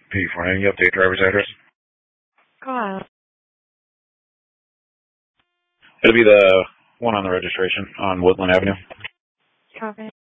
P4, you update driver's address? Go on. It'll be the one on the registration on Woodland Avenue. Copy.